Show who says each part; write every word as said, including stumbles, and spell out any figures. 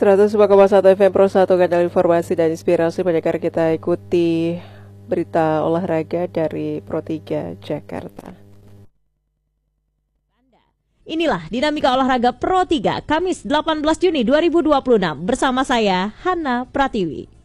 Speaker 1: seratus lima koma satu F M Pro satu, kanal informasi dan inspirasi. Pendengar, kita ikuti berita olahraga dari Pro tiga Jakarta.
Speaker 2: Inilah dinamika olahraga Pro tiga Kamis delapan belas Juni dua ribu dua puluh enam bersama saya Hana Pratiwi.